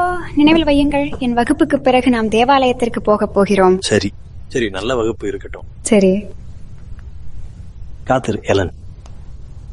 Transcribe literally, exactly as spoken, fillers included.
நினைவில் வையுங்கள், என் வகுப்புக்கு பிறகு நாம் தேவாலயத்திற்கு போக போகிறோம். சரி சரி, நல்ல வகுப்பு இருக்கட்டும். சரி. காத்திரு எலன்.